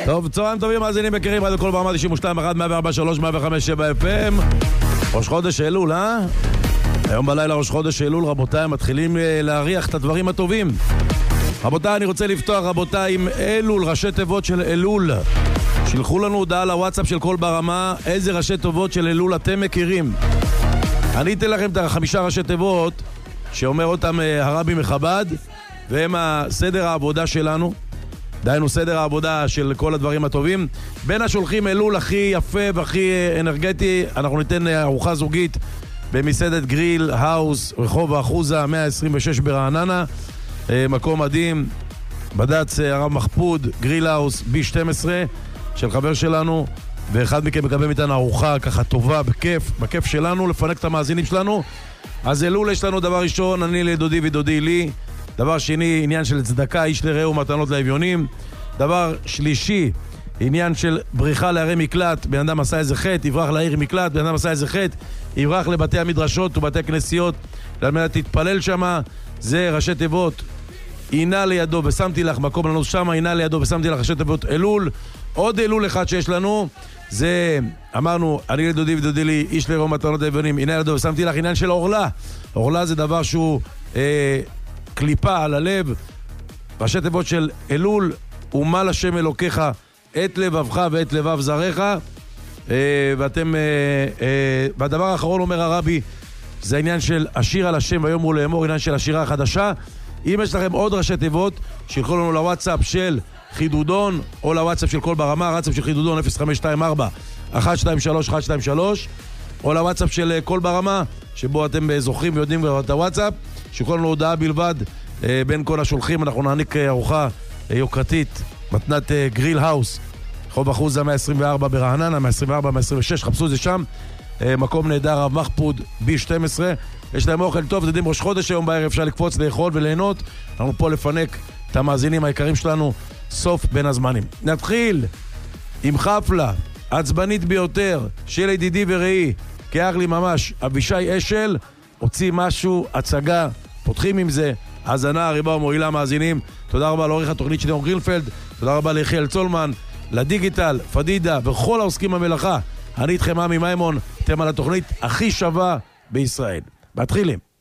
טוב, צהריים טובים, מאזינים יקרים, רדיו כל ברמה 92, 1, 104, 105, 7 FM. ראש חודש אלול, היום בלילה ראש חודש אלול, רבותיי, מתחילים להריח את הדברים הטובים. רבותיי, אני רוצה לפתוח, רבותיי, עם אלול, ראשי תיבות של אלול. שלחו לנו הודעה לוואטסאפ של כל ברמה, איזה ראשי תיבות של אלול אתם מכירים. אני אתן לכם את 5 ראשי תיבות שאומר אותם הרבי מחב"ד, והם סדר העבודה שלנו. דיינו סדר העבודה של כל הדברים הטובים. בין השולחים אלול הכי יפה והכי אנרגטי, אנחנו ניתן ארוחה זוגית במסעדת גריל האוס, רחוב האחוזה 126 ברעננה. מקום מדהים, בד"ץ הרב מחפוד, גריל האוס B12 של חבר שלנו, ואחד מכם מקבל מאיתנו ארוחה ככה טובה, בכיף שלנו, לפנק את המאזינים שלנו. אז אלול יש לנו דבר ראשון, אני לדודי ודודי לי. דבר שני, עניין של צדקה, איש לרעהו מתנות לאביונים. דבר שלישי, עניין של בריחה לערי מקלט, בן אדם עשה איזה חטא, יברח לעיר מקלט, בן אדם עשה איזה חטא, יברח לבתי המדרשות ובתי כנסיות, למעט תתפלל שמה. זה ראשי תיבות, עינה לידו ושמתי לך, מקום לנו שמה, עינה לידו ושמתי לך, ראשי תיבות אלול. עוד אלול אחד שיש לנו, זה, אמרנו, אני לדודי ודודי לי, איש לרעהו מתנות לאביונים, עינה לידו ושמתי לך, עניין של אורלה. אורלה זה דבר שהוא קליפה על הלב. ראשי תיבות של אלול, ומל השם אלוקיך את לבבך ואת לבב זרעך. ואתם, והדבר האחרון אומר הרבי, זה העניין של השיר על השם ויום הוא לאמור, עניין של השירה החדשה. אם יש לכם עוד ראשי תיבות, שילכו לנו לוואטסאפ של חידודון, או לוואטסאפ של כל ברמה, וואטסאפ של חידודון 0524-123-123, או לוואטסאפ של כל ברמה, שבו אתם זוכרים ויודעים את הוואטסאפ, שילכו לנו הודעה בלבד. בין כל השולחים אנחנו נעניק ארוחה יוקרתית, מתנת גריל האוס, רחוב אחוזה 124 ברעננה, 124, 126, חפשו את זה שם. מקום נהדר, רב מחפוד B12. יש להם אוכל טוב, יודעים, ראש חודש היום בערב אפשר לקפוץ, לאכול וליהנות. אנחנו פה לפנק את המאזינים היקרים שלנו סוף בין הזמנים. נתחיל עם חפלה עצבנית ביותר של ידידי ורעי, כאח לי ממש, אבישי אשל, הוציא משהו, הצגה, פותחים עם זה, הזנה, ריבה ומועילה מאזינים. תודה רבה לעורך התוכנית של יום גרינפלד, תודה רבה ליחיאל צולמן, לדיגיטל, פדידה וכל העוסקים במלאכה. אני איתכם עמי מימון, אתם על התוכנית הכי שווה בישראל. מתחילים.